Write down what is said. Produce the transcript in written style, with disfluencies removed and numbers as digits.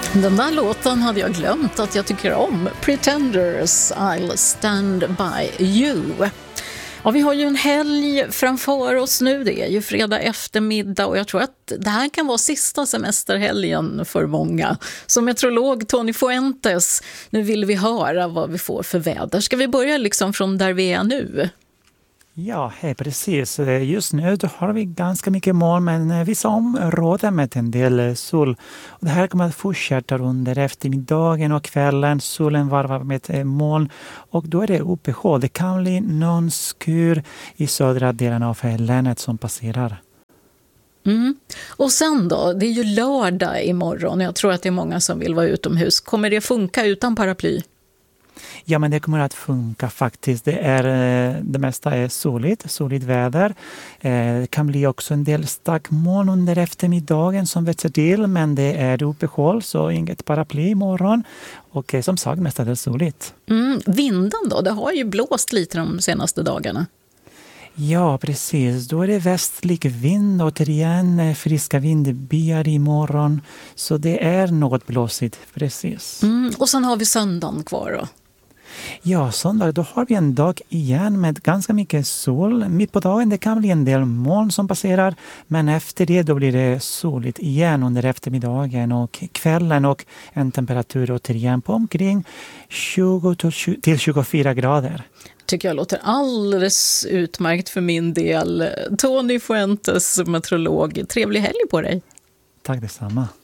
Den där låten hade jag glömt att jag tycker om. Pretenders, I'll stand by you. Ja, vi har ju en helg framför oss nu. Det är ju fredag eftermiddag och jag tror att det här kan vara sista semesterhelgen för många. Som meteorolog Tony Fuentes, nu vill vi höra vad vi får för väder. Ska vi börja liksom från där vi är nu? Ja, precis. Just nu då har vi ganska mycket moln, men vissa områden med en del sol. Och det här kommer att fortsätta under eftermiddagen och kvällen. Solen varvar med moln och då är det uppehåll. Det kan bli någon skur i södra delen av länet som passerar. Och sen då, det är ju lördag imorgon. Jag tror att det är många som vill vara utomhus. Kommer det funka utan paraply? Ja, men det kommer att funka faktiskt. Det mesta är soligt väder. Det kan bli också en del stark moln under eftermiddagen som växer till, men det är uppehåll så inget paraply imorgon. Och som sagt, mestadels soligt. Vinden då? Det har ju blåst lite de senaste dagarna. Ja, precis. Då är det västlig vind återigen, friska vindbyar imorgon. Så det är något blåsigt, precis. Och sen har vi söndagen kvar då. Ja, söndag, då har vi en dag igen med ganska mycket sol. Mitt på dagen det kan bli en del moln som passerar, men efter det då blir det soligt igen under eftermiddagen och kvällen och en temperatur återigen på omkring 20 till 24 grader. Tycker jag låter alldeles utmärkt för min del. Tony Fuentes, meteorolog. Trevlig helg på dig. Tack detsamma.